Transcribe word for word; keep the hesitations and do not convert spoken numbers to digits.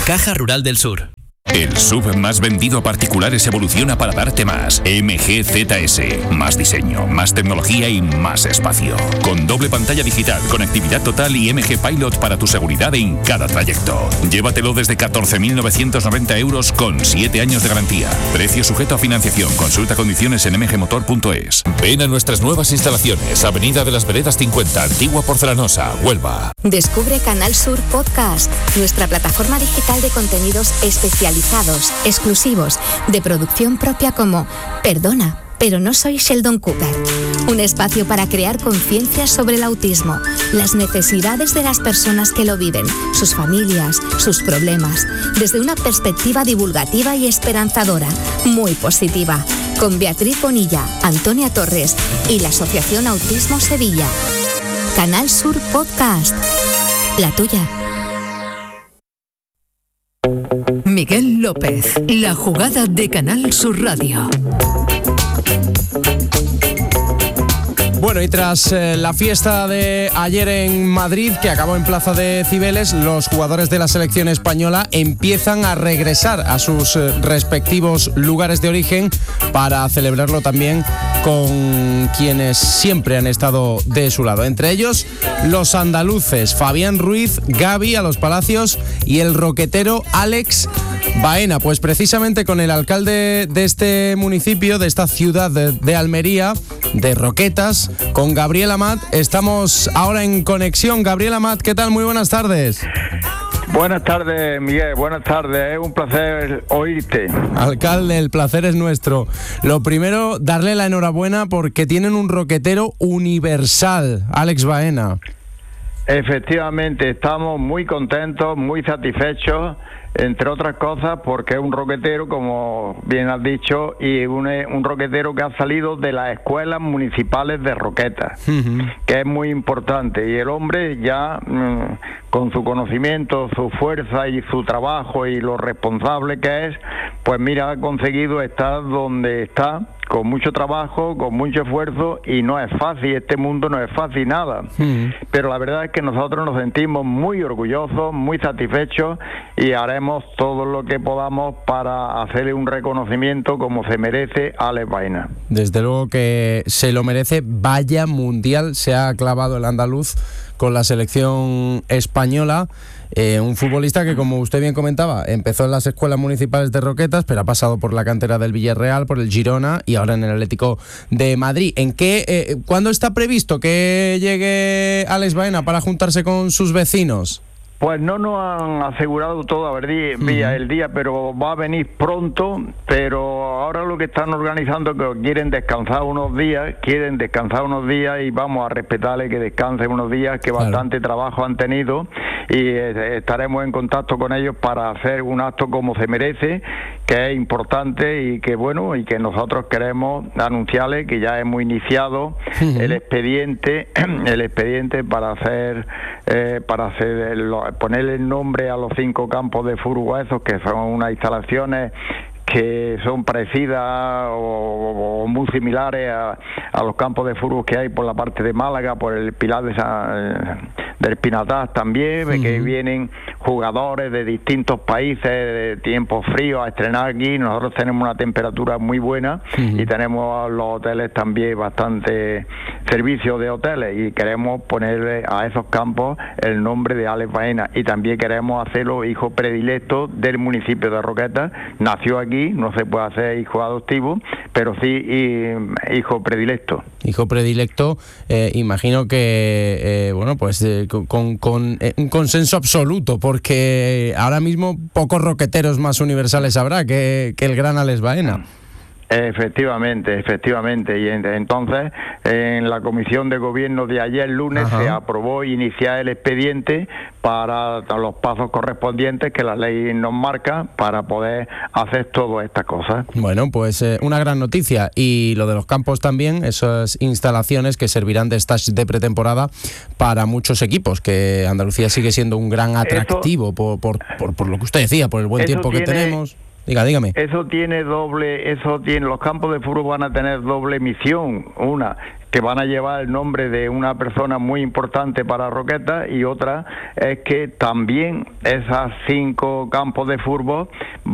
Caja Rural del Sur. El S U V más vendido a particulares evoluciona para darte más. M G Z S. Más diseño, más tecnología y más espacio. Con doble pantalla digital, conectividad total y M G Pilot para tu seguridad en cada trayecto. Llévatelo desde catorce mil novecientos noventa euros con siete años de garantía. Precio sujeto a financiación. Consulta condiciones en m g motor punto es. Ven a nuestras nuevas instalaciones. Avenida de las Veredas cincuenta, Antigua Porcelanosa, Huelva. Descubre Canal Sur Podcast, nuestra plataforma digital de contenidos especializados, exclusivos, de producción propia como Perdona, pero no soy Sheldon Cooper. Un espacio para crear conciencia sobre el autismo, las necesidades de las personas que lo viven, sus familias, sus problemas, desde una perspectiva divulgativa y esperanzadora, muy positiva, con Beatriz Bonilla, Antonia Torres y la Asociación Autismo Sevilla. Canal Sur Podcast, la tuya. Miguel López, la jugada de Canal Sur Radio. Bueno, y tras eh, la fiesta de ayer en Madrid, que acabó en Plaza de Cibeles, los jugadores de la selección española empiezan a regresar a sus eh, respectivos lugares de origen para celebrarlo también con quienes siempre han estado de su lado. Entre ellos, los andaluces Fabián Ruiz, Gaby a los Palacios y el roquetero Alex Baena. Pues precisamente con el alcalde de este municipio, de esta ciudad de, de Almería, de Roquetas, con Gabriel Amat, estamos ahora en conexión. Gabriel Amat, ¿qué tal? Muy buenas tardes. Buenas tardes, Miguel, buenas tardes, es un placer oírte. Alcalde, el placer es nuestro. Lo primero, darle la enhorabuena porque tienen un roquetero universal, Alex Baena. Efectivamente, estamos muy contentos, muy satisfechos, entre otras cosas porque es un roquetero, como bien has dicho, y un, un roquetero que ha salido de las escuelas municipales de Roquetas, uh-huh. que es muy importante, y el hombre ya mmm, con su conocimiento, su fuerza y su trabajo y lo responsable que es, pues mira, ha conseguido estar donde está, con mucho trabajo, con mucho esfuerzo, y no es fácil, este mundo no es fácil nada, uh-huh. pero la verdad es que nosotros nos sentimos muy orgullosos, muy satisfechos, y haremos todo lo que podamos para hacerle un reconocimiento como se merece a Alex Baena. Desde luego que se lo merece. Vaya mundial se ha clavado el andaluz con la selección española. Eh, un futbolista que, como usted bien comentaba, empezó en las escuelas municipales de Roquetas, pero ha pasado por la cantera del Villarreal, por el Girona y ahora en el Atlético de Madrid. ¿En qué, eh, cuándo está previsto que llegue Alex Baena para juntarse con sus vecinos? Pues no nos han asegurado todavía el día, pero va a venir pronto, pero ahora lo que están organizando es que quieren descansar unos días, quieren descansar unos días y vamos a respetarle que descansen unos días, que claro. bastante trabajo han tenido, y eh, estaremos en contacto con ellos para hacer un acto como se merece, que es importante y que bueno, y que nosotros queremos anunciarles que ya hemos iniciado uh-huh. el expediente, el expediente para hacer, eh, para hacer el, ponerle el nombre a los cinco campos de fútbol esos, que son unas instalaciones que son parecidas o, o muy similares a, a los campos de fútbol que hay por la parte de Málaga, por el Pilar de San, del Pinatar también, uh-huh. que vienen jugadores de distintos países de tiempos fríos a estrenar aquí. Nosotros tenemos una temperatura muy buena uh-huh. y tenemos los hoteles también bastante servicios de hoteles, y queremos ponerle a esos campos el nombre de Alex Baena, y también queremos hacerlo hijo predilecto del municipio de Roquetas. Nació aquí, no se puede hacer hijo adoptivo, pero sí y, hijo predilecto. Hijo predilecto, eh, imagino que, eh, bueno, pues eh, con, con eh, un consenso absoluto, porque ahora mismo pocos roqueteros más universales habrá que, que el gran Alex Baena. Efectivamente, efectivamente, y entonces en la comisión de gobierno de ayer lunes Ajá. se aprobó iniciar el expediente para los pasos correspondientes que la ley nos marca para poder hacer todas estas cosas. Bueno, pues eh, una gran noticia, y lo de los campos también, esas instalaciones que servirán de stage de pretemporada para muchos equipos, que Andalucía sigue siendo un gran atractivo eso, por, por, por, por lo que usted decía, por el buen tiempo que tiene... tenemos. Diga, dígame. Eso tiene doble, eso tiene, los campos de fútbol van a tener doble misión. Una, que van a llevar el nombre de una persona muy importante para Roquetas, y otra es que también esas cinco campos de fútbol